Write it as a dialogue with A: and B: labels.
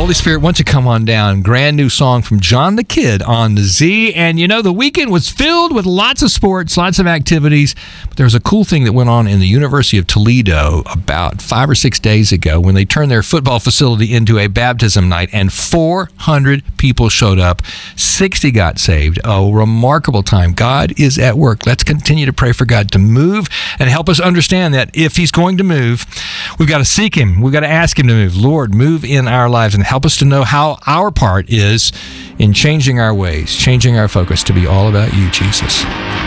A: Holy Spirit, why don't you come on down? Brand new song from John the Kid on the Z. And you know, the weekend was filled with lots of sports, lots of activities. But there was a cool thing that went on in the University of Toledo about 5 or 6 days ago when they turned their football facility into a baptism night, and 400 people showed up. 60 got saved. A remarkable time. God is at work. Let's continue to pray for God to move and help us understand that if He's going to move, we've got to seek Him. We've got to ask Him to move. Lord, move in our lives and help us to know how our part is in changing our ways, changing our focus to be all about You, Jesus.